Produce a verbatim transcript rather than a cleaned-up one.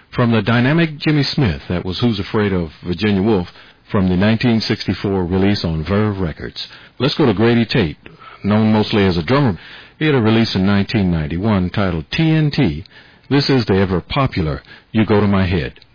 From the dynamic Jimmy Smith, that was Who's Afraid of Virginia Woolf, from the nineteen sixty-four release on Verve Records. Let's go to Grady Tate, known mostly as a drummer. He had a release in nineteen ninety-one titled T N T. This is the ever-popular You Go to My Head.